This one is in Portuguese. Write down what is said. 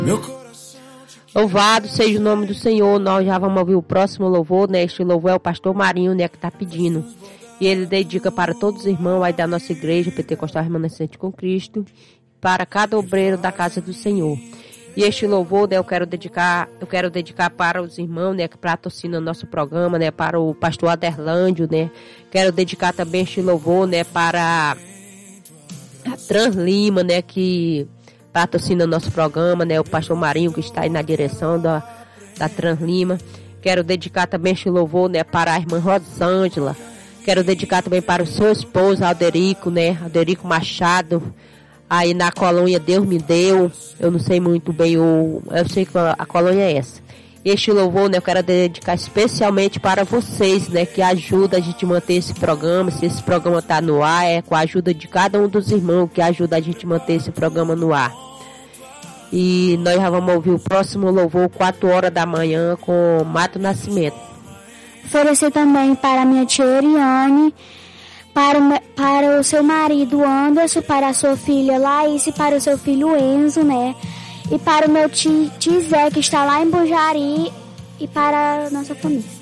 Louvado seja o nome do Senhor. Nós já vamos ouvir o próximo louvor, né? Este louvor é o pastor Marinho, né, que está pedindo. E ele dedica para todos os irmãos aí da nossa igreja Pentecostal Remanescente com Cristo, para cada obreiro da casa do Senhor. E este louvor, né, eu quero dedicar para os irmãos, né, que patrocinam nosso programa, né, para o pastor Aderlândio, né. Quero dedicar também este louvor, né, para a Trans Lima, né, que patrocina nosso programa, né, o pastor Marinho, que está aí na direção da Trans Lima. Quero dedicar também este louvor, né, para a irmã Rosângela. Quero dedicar também para o seu esposo, Alderico, né, Alderico Machado, aí na colônia Deus Me Deu. Eu não sei muito bem, eu sei que a colônia é essa. Este louvor, né, eu quero dedicar especialmente para vocês, né, que ajuda a gente a manter esse programa. Se esse programa está no ar, é com a ajuda de cada um dos irmãos que ajuda a gente a manter esse programa no ar. E nós já vamos ouvir o próximo louvor, 4 horas da manhã, com Mato Nascimento. Oferecer também para a minha tia Oriane, para o seu marido Anderson, para a sua filha Laís, para o seu filho Enzo, né? E para o meu tio Zé, que está lá em Bujari, e para a nossa família.